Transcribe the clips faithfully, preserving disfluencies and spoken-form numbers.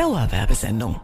Dauerwerbesendung.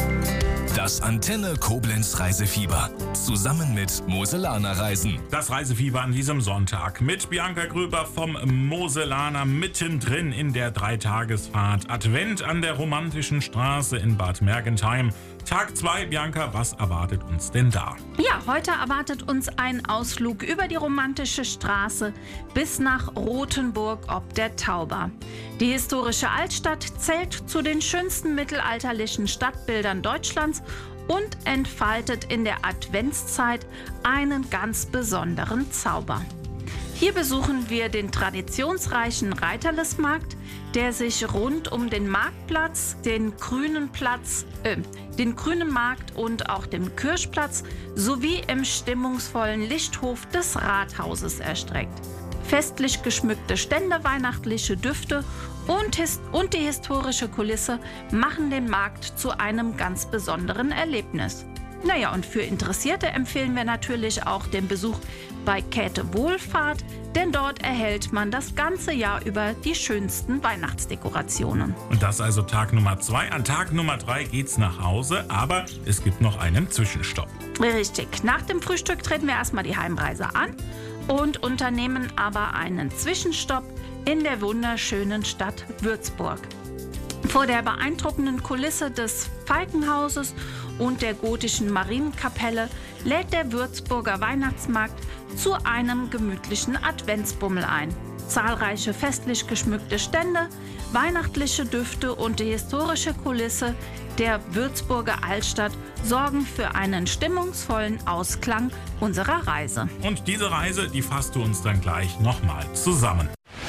Das Antenne Koblenz Reisefieber. Zusammen mit Moselaner Reisen. Das Reisefieber an diesem Sonntag mit Bianca Gröber vom Moselaner mittendrin in der Dreitagesfahrt. Advent an der romantischen Straße in Bad Mergentheim. Tag zwei, Bianca, was erwartet uns denn da? Ja, heute erwartet uns ein Ausflug über die romantische Straße bis nach Rothenburg ob der Tauber. Die historische Altstadt zählt zu den schönsten mittelalterlichen Stadtbildern Deutschlands und entfaltet in der Adventszeit einen ganz besonderen Zauber. Hier besuchen wir den traditionsreichen Reiterlesmarkt, der sich rund um den Marktplatz, den Grünen Platz, äh, den Grünen Markt und auch den Kirchplatz sowie im stimmungsvollen Lichthof des Rathauses erstreckt. Festlich geschmückte Stände, weihnachtliche Düfte und, his- und die historische Kulisse machen den Markt zu einem ganz besonderen Erlebnis. Naja, und für Interessierte empfehlen wir natürlich auch den Besuch bei Käthe Wohlfahrt, denn dort erhält man das ganze Jahr über die schönsten Weihnachtsdekorationen. Und das also Tag Nummer zwei. An Tag Nummer drei geht's nach Hause, aber es gibt noch einen Zwischenstopp. Richtig. Nach dem Frühstück treten wir erstmal die Heimreise an und unternehmen aber einen Zwischenstopp in der wunderschönen Stadt Würzburg. Vor der beeindruckenden Kulisse des Falkenhauses und der gotischen Marienkapelle lädt der Würzburger Weihnachtsmarkt zu einem gemütlichen Adventsbummel ein. Zahlreiche festlich geschmückte Stände, weihnachtliche Düfte und die historische Kulisse der Würzburger Altstadt sorgen für einen stimmungsvollen Ausklang unserer Reise. Und diese Reise, die fasst du uns dann gleich nochmal zusammen.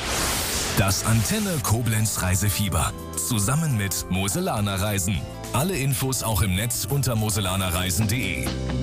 Das Antenne Koblenz Reisefieber. Zusammen mit Moselaner Reisen. Alle Infos auch im Netz unter moselanerreisen punkt de.